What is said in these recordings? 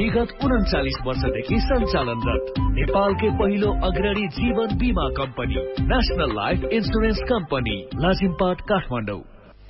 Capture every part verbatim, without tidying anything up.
विगत उन्चालिस वर्षदेखि सञ्चालनरत नेपालकै पहिलो अग्रणी जीवन बीमा company national life insurance company Lazimpat Kathmandu.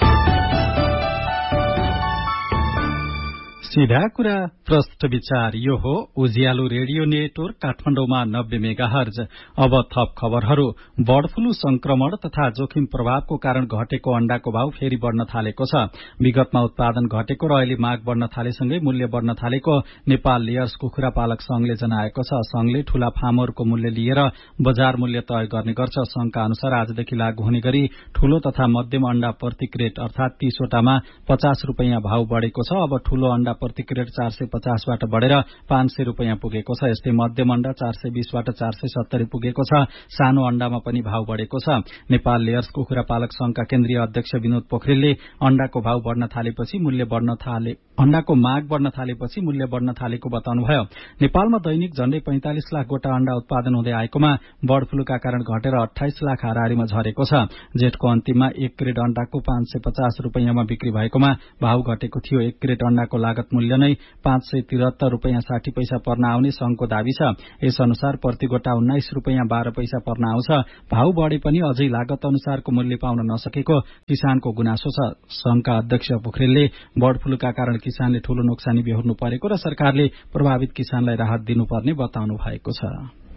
सीधा कुरा प्रश्न विचार यो हो उज्यालो रेडियो नेटवर्क काठमाडौँमा नब्बे मेगाहर्ज। अब थप खबरहरू। बर्ड फ्लू संक्रमण तथा जोखिम प्रभावको कारण घटेको अण्डाको भाव फेरि बढ़न थालेको छ। विगतमा उत्पादन घटेको र अहिले माग बढ़न थालेसँगै मूल्य बढ़न थालेको नेपाल लेयर्स कुखुरा पालक संघले जनाएको छ। संघले ठूला फार्महरूको मूल्य लिएर बजार मूल्य तय गर्ने गर्छ। संघका अनुसार आजदेखि लागू हुने गरी ठूलो तथा मध्यम अण्डा प्रति क्रेट अर्थात तीसवटामा पचास रूपियाँ भाव बढ़ेको छ। अब ठूलो अण्डा प्रति क्रेट चार सय पचासबाट बढ़ेर पाँच सय रूपियाँ पुगेको छ। यस्तै मध्यम अण्डा चार सय बीसबाट चार सय सत्तरी पुगेको छ। सानो अण्डामा पनि भाव बढ़ेको छ। नेपाल लेयर्स कुखुरा पालक संघका केन्द्रीय अध्यक्ष विनोद पोखरेलले अण्डाको भाव बढ़न थालेपछि मूल्य बढ़न थाले अण्डाको माग बढ़न थालेपछि मूल्य बढ़न थालेको बताउनुभयो। नेपालमा दैनिक झण्डै पैंतालिस लाख गोटा अण्डा उत्पादन हुँदै आएकोमा बर्ड फ्लूका कारण घटेर अठाइस लाख हाराहारीमा झरेको छ। जेठको अन्तिममा एक क्रेट अण्डाको पाँच सय पचास रूपियाँमा बिक्री भएकोमा भाव घटेको थियो। एक क्रेट अण्डाको लागत मूल्य नै पाँच सय त्रिहत्तर रूपियाँ साठी पैसा पर्न आउने संघको दावी छ। यस अनुसार प्रति गोटा उन्नाइस रूपियाँ बाह्र पैसा पर्न आउँछ। भाव बढ़े पनि अझै लागत अनुसारको मूल्य पाउन नसकेको किसानको गुनासो छ। संघका अध्यक्ष पोखरेलले बर्ड फ्लूका कारण किसानले ठूलो नोक्सानी बेहोर्नु परेको र सरकारले प्रभावित किसानलाई राहत दिनुपर्ने बताउनु भएको छ।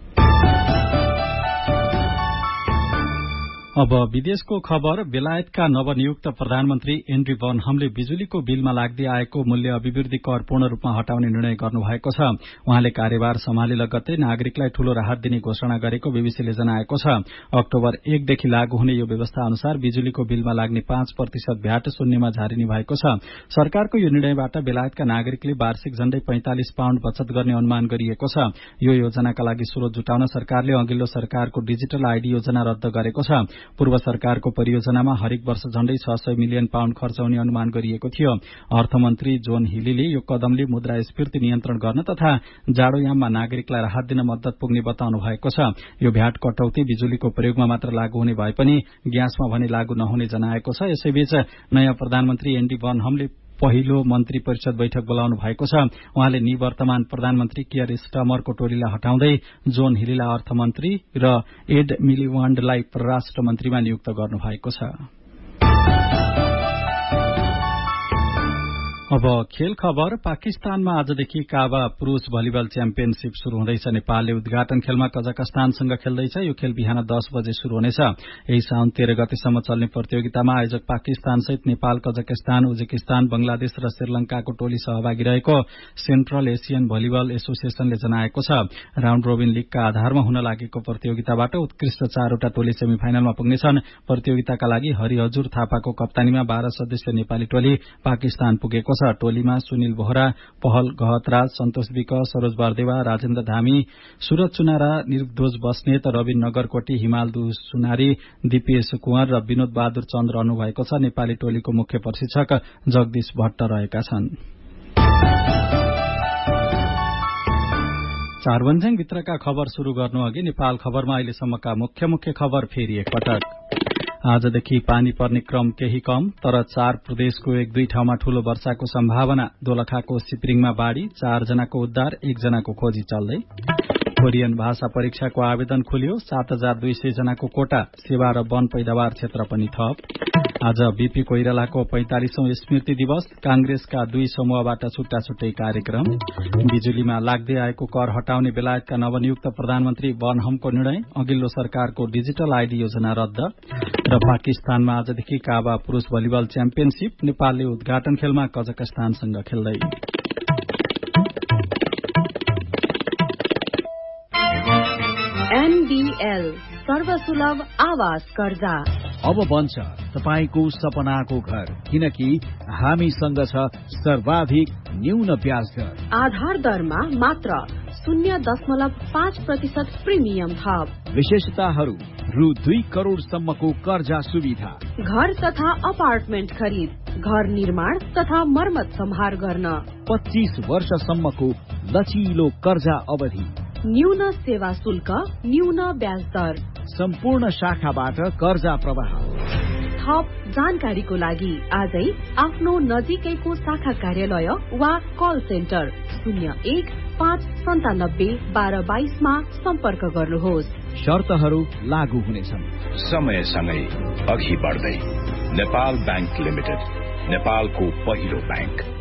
अब विदेशको खबर। बेलायतका नवनियुक्त प्रधानमन्त्री एन्ड्री बनहमले बिजुलीको बिलमा लाग्दै आएको मूल्य अभिवृद्धि कर पूर्ण रूपमा हटाउने निर्णय गर्नुभएको छ। उहाँले कार्यभार सम्हाले लगत्तै नागरिकलाई ठूलो राहत दिने घोषणा गरेको बीबीसीले जनाएको छ। अक्टोबर एकदेखि लागू हुने यो व्यवस्था अनुसार बिजुलीको बिलमा लाग्ने पाँच प्रतिशत भ्याट शून्यमा झारिने भएको छ। सरकारको यो निर्णयबाट बेलायतका नागरिकले वार्षिक झण्डै पैंतालिस पाउण्ड बचत गर्ने अनुमान गरिएको छ। यो योजनाका लागि स्रोत जुटाउन सरकारले अघिल्लो सरकारको डिजिटल आईडी योजना रद्द गरेको छ। पूर्व सरकारको परियोजनामा हरेक वर्ष झण्डै छ सय मिलियन पाउण्ड खर्च हुने अनुमान गरिएको थियो। अर्थमन्त्री जोन हिलीले यो कदमले मुद्रास्फीति नियन्त्रण गर्न तथा जाडोयाममा नागरिकलाई राहत दिन मद्दत पुग्ने बताउनु भएको छ। यो भ्याट कटौती बिजुलीको प्रयोगमा मात्र लागू हुने भए पनि ग्यासमा भने लागू नहुने जनाएको छ। यसैबीच नयाँ प्रधानमन्त्री एन्डी बनहमले पहिलो मन्त्री परिषद बैठक बोलाउनु भएको छ। उहाँले निवर्तमान प्रधानमन्त्री कियर स्टामरको टोलीलाई हटाउँदै जोन हिलीलाई अर्थमन्त्री र एड मिलिवान्डलाई परराष्ट्र मन्त्रीमा नियुक्त गर्नु भएको छ। अब खेल खबर। पाकिस्तानमा आजदेखि काबा पुरूष भलिबल च्याम्पियनशीप शुरू हुँदैछ। नेपालले उद्घाटन खेलमा कजाकस्तानसँग खेल्दैछ। यो खेल बिहान दस बजे शुरू हुनेछ। यही साउन तेह्र गतेसम्म चल्ने प्रतियोगितामा आयोजक पाकिस्तान सहित नेपाल, कजाकस्तान, उज्बेकिस्तान, बंगलादेश र श्रीलंकाको टोली सहभागी रहेको सेन्ट्रल एसियन भलिबल एसोसिएशनले जनाएको छ। राउण्ड रोबिन लीगका आधारमा हुन लागेको प्रतियोगिताबाट उत्कृष्ट चारवटा टोली सेमी फाइनलमा पुग्नेछन्। प्रतियोगिताका लागि हरिहजुर थापाको कप्तानीमा बाह्र सदस्य नेपाली टोली पाकिस्तान पुगेको छ। टोलीमा सुनिल बोहरा, पहल गहतराज, सन्तोष विक, सरोज बर्देवा, राजेन्द्र धामी, सूरज चुनारा, निर्दोष बस्नेत, रविन नगरकोटी, हिमालदु सुनारी, दिपेश कुँवर र विनोद बहादुर चन्द रहनु भएको छ। नेपाली टोलीको मुख्य प्रशिक्षक जगदीश भट्ट रहेका छन्। चारबन्ज्याङ भित्रका खबर शुरू गर्नु अघि नेपाल खबरमा अहिलेसम्मका मुख्य मुख्य खबर फेरि एकपटक। आजदेखि पानी पर्ने क्रम केही कम, तर चार प्रदेशको एक दुई ठाउँमा ठूलो वर्षाको सम्भावना। दोलखाको सिप्रिङमा बाढ़ी, चारजनाको उद्धार, एकजनाको खोजी चल्दै। कोरियन भाषा परीक्षाको आवेदन खुल्यो, सात हजार दुई सय जनाको कोटा। सेवा र वन पैदावार क्षेत्र पनि थप। आज बीपी कोइरालाको पैंतालिसौं स्मृति दिवस। कांग्रेसका दुई समूहबाट छुट्टा छुट्टै कार्यक्रम। बिजुलीमा लाग्दै आएको कर हटाउने बेलायतका नवनियुक्त प्रधानमन्त्री बनहमको निर्णय। अघिल्लो सरकारको डिजिटल आईडी योजना रद्द। र पाकिस्तानमा आजदेखि काबा पुरूष भलिबल च्याम्पियनशीप। नेपालले उद्घाटन खेलमा कजाकस्तानसँग खेल्दै। एनबीएल सर्वसुलभ आवास कर्जा अब बन्छ तपाईको सपनाको घर, किनकि हामीसँग छ सर्वाधिक न्यून ब्याज दर। आधार दरमा मात्र शून्य दशमलव पाँच प्रतिशत प्रिमियम थप। विशेषताहरू रु दुई करोड़ सम्मको कर्जा सुविधा। घर तथा अपार्टमेन्ट खरिद, घर निर्माण तथा मर्मत सम्हार गर्न। पच्चीस वर्षसम्मको लचिलो कर्जा अवधि। न्यून सेवा शुल्क, न्यून ब्याज दर। सम्पूर्ण शाखाबाट कर्जा प्रवाह। थप जानकारीको लागि आजै आफ्नो नजिकैको शाखा कार्यालय वा कल सेन्टर शून्य एक पाँच सन्तानब्बे बाह्र बाइसमा सम्पर्क गर्नुहोस्। शर्तहरू लागू हुनेछन्। समयसँगै अघि बढ्दै नेपाल बैंक लिमिटेड, नेपालको पहिलो बैंक।